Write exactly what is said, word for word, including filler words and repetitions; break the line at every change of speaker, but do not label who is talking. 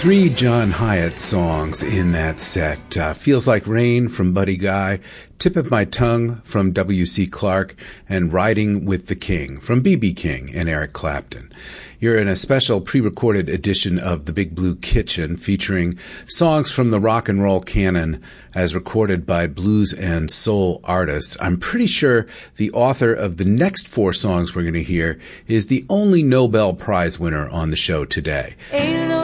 Three John Hiatt songs in that set. Uh, Feels Like Rain from Buddy Guy, Tip of My Tongue from W C. Clark, and Riding with the King from B B. King and Eric Clapton. You're in a special pre-recorded edition of The Big Blue Kitchen featuring songs from the rock and roll canon as recorded by blues and soul artists. I'm pretty sure the author of the next four songs we're going to hear is the only Nobel Prize winner on the show today.